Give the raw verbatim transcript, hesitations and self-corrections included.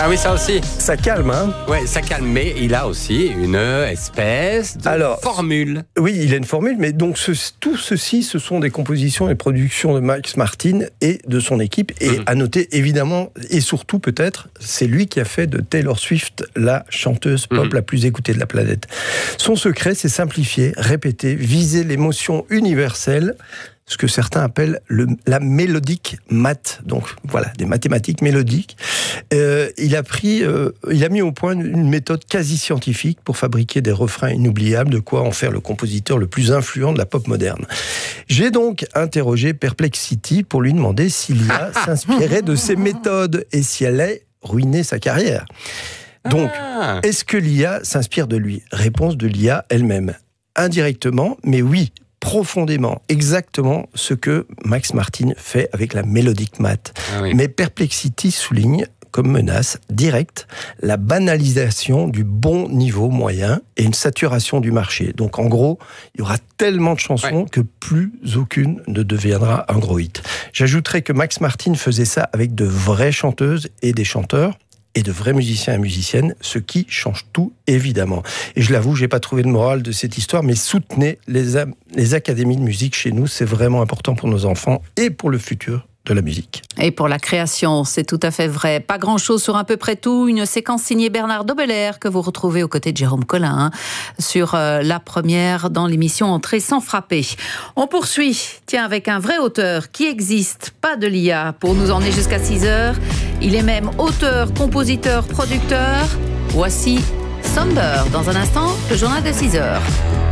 Ah oui, ça aussi. Ça calme, hein? Ouais, ça calme, mais il a aussi une espèce de Alors, formule. Oui, il a une formule, mais donc ce, tout ceci, ce sont des compositions et productions de Max Martin et de son équipe. Et mmh. à noter, évidemment, et surtout peut-être, c'est lui qui a fait de Taylor Swift la chanteuse pop mmh. la plus écoutée de la planète. Son secret, c'est simplifier, répéter, viser l'émotion universelle, ce que certains appellent le, la mélodique math, donc voilà, des mathématiques mélodiques. Euh, il a pris, euh, il a mis au point une méthode quasi scientifique pour fabriquer des refrains inoubliables, de quoi en faire le compositeur le plus influent de la pop moderne. J'ai donc interrogé Perplexity pour lui demander si l'I A s'inspirait de ces méthodes et si elle allait ruiner sa carrière. Donc, ah. est-ce que l'I A s'inspire de lui? Réponse de l'I A elle-même. Indirectement, mais oui, profondément, exactement ce que Max Martin fait avec la mélodique math. Ah oui. Mais Perplexity souligne comme menace directe la banalisation du bon niveau moyen et une saturation du marché. Donc en gros, il y aura tellement de chansons ouais. que plus aucune ne deviendra un gros hit. J'ajouterais que Max Martin faisait ça avec de vraies chanteuses et des chanteurs, et de vrais musiciens et musiciennes, ce qui change tout, évidemment. Et je l'avoue, j'ai pas trouvé de morale de cette histoire, mais soutenez les, a- les académies de musique chez nous, c'est vraiment important pour nos enfants et pour le futur de la musique. Et pour la création, c'est tout à fait vrai. Pas grand-chose sur à peu près tout. Une séquence signée Bernard Dobelaere que vous retrouvez aux côtés de Jérôme Collin hein, sur euh, la première dans l'émission Entrée sans frapper. On poursuit, tiens, avec un vrai auteur qui existe, pas de l'I A, pour nous emmener jusqu'à six heures. Il est même auteur, compositeur, producteur. Voici Somber. Dans un instant, le journal de six heures.